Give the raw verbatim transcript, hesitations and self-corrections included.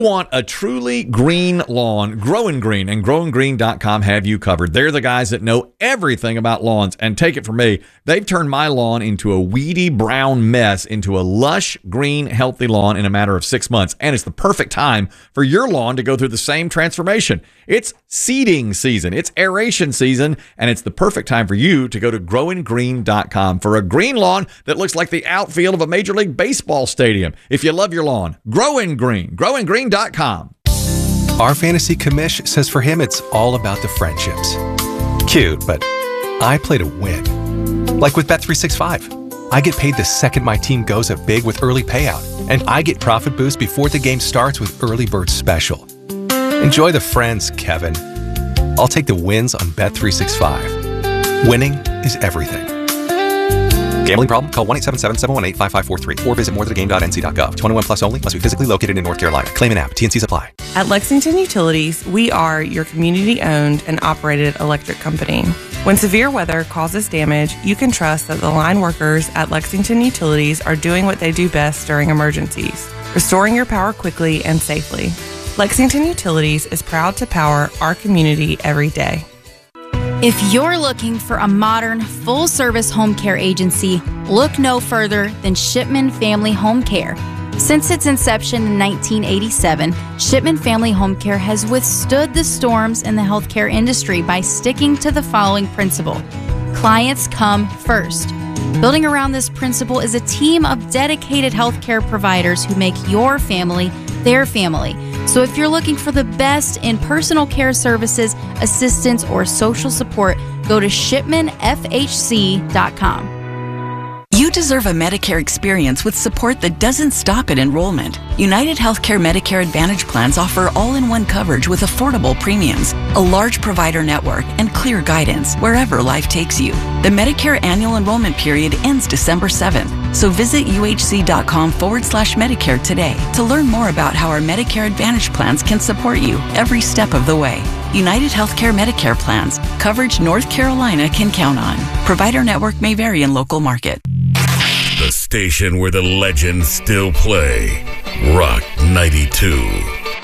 Want a truly green lawn? Growing Green and growing green dot com have you covered. They're the guys that know everything about lawns, and take it from me, they've turned my lawn into a weedy brown mess into a lush green healthy lawn in a matter of six months. And it's the perfect time for your lawn to go through the same transformation. It's seeding season, it's aeration season, and it's the perfect time for you to go to growing green dot com for a green lawn that looks like the outfield of a Major League Baseball stadium. If you love your lawn, Growing Green, growing green dot com. Our fantasy commish says for him it's all about the friendships. Cute, but I play to win. Like with Bet three sixty-five. I get paid the second my team goes up big with early payout, and I get profit boost before the game starts with Early Bird Special. Enjoy the friends, Kevin. I'll take the wins on Bet three sixty-five. Winning is everything. Gambling problem? Call one eight seven seven, seven one eight, five five four three or visit more than a game dot n c dot gov. twenty-one plus only. Must be physically located in North Carolina. Claim an app. T N Cs apply. At Lexington Utilities, we are your community-owned and operated electric company. When severe weather causes damage, you can trust that the line workers at Lexington Utilities are doing what they do best during emergencies, restoring your power quickly and safely. Lexington Utilities is proud to power our community every day. If you're looking for a modern, full-service home care agency, look no further than Shipman Family Home Care. Since its inception in nineteen eighty-seven, Shipman Family Home Care has withstood the storms in the healthcare industry by sticking to the following principle: clients come first. Building around this principle is a team of dedicated healthcare providers who make your family their family. So if you're looking for the best in personal care services, assistance, or social support, go to shipman f h c dot com. You deserve a Medicare experience with support that doesn't stop at enrollment. United Healthcare Medicare Advantage plans offer all-in-one coverage with affordable premiums, a large provider network, and clear guidance wherever life takes you. The Medicare annual enrollment period ends December seventh, so visit uhc.com forward slash Medicare today to learn more about how our Medicare Advantage plans can support you every step of the way. United Healthcare Medicare plans, coverage North Carolina can count on. Provider network may vary in local market. The station where the legends still play. Rock ninety-two.